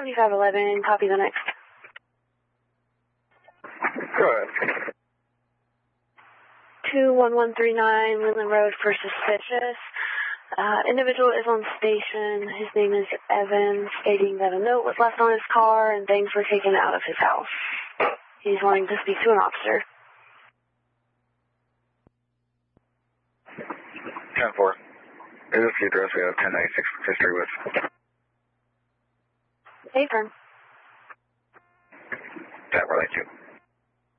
7511, copy the next. Go ahead. 21139 Woodland Road for suspicious. Individual is on station. His name is Evan, stating that a note was left on his car and things were taken out of his house. He's wanting to speak to an officer. 10-4. Is this the address we have 1096 history with? Hey, firm. 10-4, thank you.